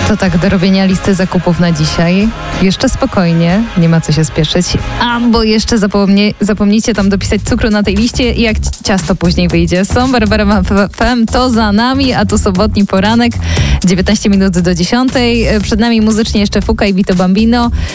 To tak, do robienia listy zakupów na dzisiaj. Jeszcze spokojnie, nie ma co się spieszyć. Bo jeszcze zapomnijcie tam dopisać cukru na tej liście i jak ciasto później wyjdzie. Są Barbara FM, to za nami, a tu sobotni poranek, 19 minut do 10. Przed nami muzycznie jeszcze Fuka i Vito Bambino.